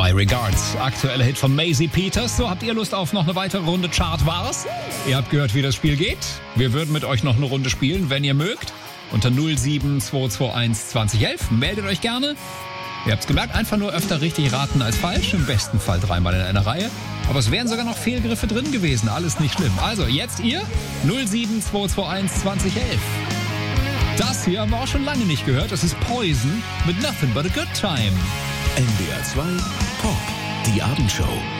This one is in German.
My Regards, aktueller Hit von Maisie Peters. So, habt ihr Lust auf noch eine weitere Runde Chart-Wars? Ihr habt gehört, wie das Spiel geht. Wir würden mit euch noch eine Runde spielen, wenn ihr mögt. Unter 07221 2011. Meldet euch gerne. Ihr habt's gemerkt, einfach nur öfter richtig raten als falsch. Im besten Fall 3-mal in einer Reihe. Aber es wären sogar noch Fehlgriffe drin gewesen. Alles nicht schlimm. Also, jetzt ihr 07221 2011. Das hier haben wir auch schon lange nicht gehört. Das ist Poison mit Nothing But a Good Time. NDR 2 Pop, die Abendshow.